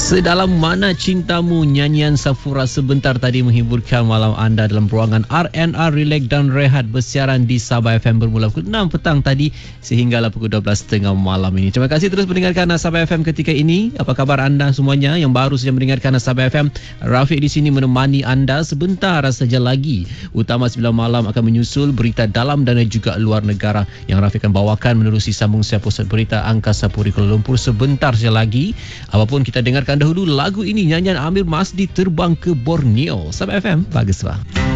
Sedalam mana cintamu, nyanyian Safura sebentar tadi menghiburkan malam anda dalam ruangan RNR Relax dan Rehat bersiaran di Sabah FM bermula pukul 6 petang tadi sehinggalah pukul 12.30 malam ini. Terima kasih terus mendengarkan Sabah FM ketika ini. Apa khabar anda semuanya yang baru saja mendengarkan Sabah FM? Rafiq di sini menemani anda sebentar saja lagi. Utama 9 malam akan menyusul berita dalam dan juga luar negara yang Rafiq akan bawakan menerusi sambung siap pusat berita Angkasa Puri Kuala Lumpur sebentar saja lagi. Apapun kita dengarkan dahulu lagu ini, nyanyian Amir Masdi, Terbang ke Borneo. Sabah FM, bagus bah.